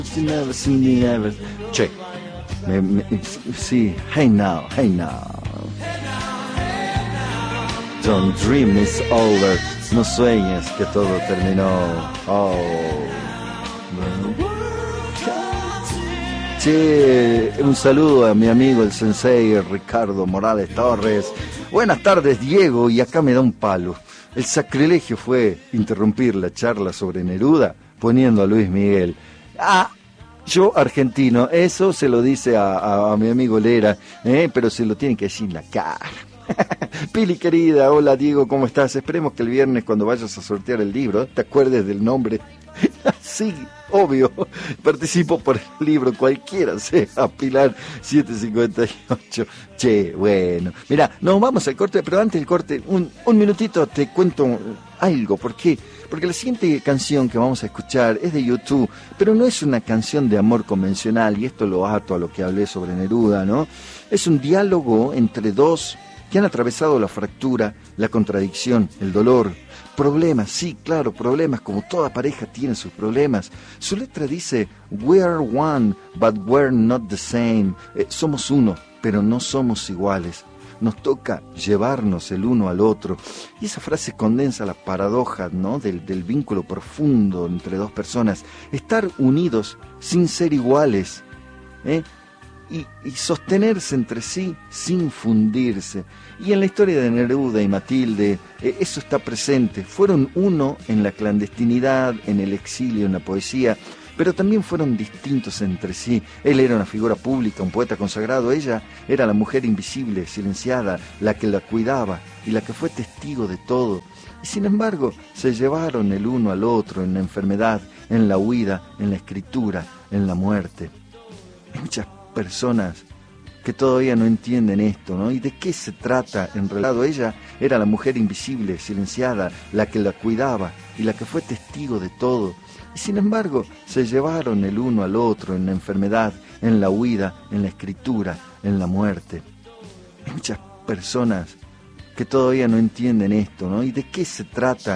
Che, sí, hey now, hey now. Don't dream it's over. No sueñes que todo terminó. Oh. Che, un saludo a mi amigo el sensei Ricardo Morales Torres. Buenas tardes, Diego, y acá me da un palo. El sacrilegio fue interrumpir la charla sobre Neruda poniendo a Luis Miguel. Yo argentino, eso se lo dice a mi amigo Lera, pero se lo tienen que decir en la cara. Pili querida, hola Diego, ¿cómo estás? Esperemos que el viernes cuando vayas a sortear el libro te acuerdes del nombre. Sí, obvio, participo por el libro, cualquiera sea, Pilar 758. Che, bueno, mira, nos vamos al corte, pero antes del corte, un minutito te cuento algo. ¿Por qué? Porque la siguiente canción que vamos a escuchar es de YouTube, pero no es una canción de amor convencional, y esto lo ato a lo que hablé sobre Neruda, ¿no? Es un diálogo entre dos que han atravesado la fractura, la contradicción, el dolor, problemas, sí, claro, problemas, como toda pareja tiene sus problemas. Su letra dice, we are one, but we're not the same. Somos uno, pero no somos iguales. Nos toca llevarnos el uno al otro. Y esa frase condensa la paradoja, ¿no?, del vínculo profundo entre dos personas. Estar unidos sin ser iguales, y sostenerse entre sí sin fundirse. Y en la historia de Neruda y Matilde, eso está presente. Fueron uno en la clandestinidad, en el exilio, en la poesía, pero también fueron distintos entre sí. Él era una figura pública, un poeta consagrado. Ella era la mujer invisible, silenciada, la que la cuidaba y la que fue testigo de todo. Y sin embargo, se llevaron el uno al otro en la enfermedad, en la huida, en la escritura, en la muerte. Hay muchas personas que todavía no entienden esto, ¿no? ¿Y de qué se trata en realidad? Ella era la mujer invisible, silenciada, la que la cuidaba y la que fue testigo de todo. Y sin embargo, se llevaron el uno al otro en la enfermedad, en la huida, en la escritura, en la muerte. Hay muchas personas que todavía no entienden esto, ¿no? ¿Y de qué se trata